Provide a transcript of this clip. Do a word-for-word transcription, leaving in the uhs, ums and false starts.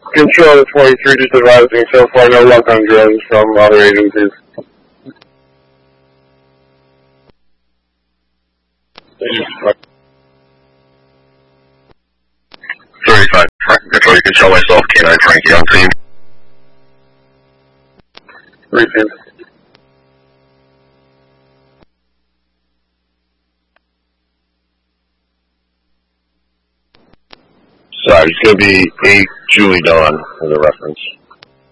Control twenty-three, just advising so far no luck on drones from other agencies. thirty-five, Control, you can show myself, K nine Frankie on scene. Receive. Sorry, it's going to be eight Julie Dawn for the reference.